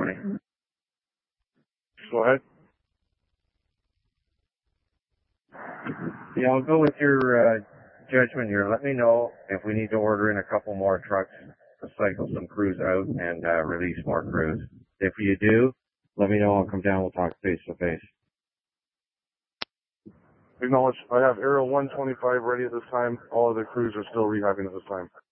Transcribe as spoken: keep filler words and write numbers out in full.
Tony. Go ahead. Yeah, I'll go with your uh, judgment here. Let me know if we need to order in a couple more trucks to cycle some crews out and uh, release more crews. If you do, let me know. I'll come down. We'll talk face to face. Acknowledge. I have Aero one twenty-five ready at this time. All of the crews are still rehabbing at this time.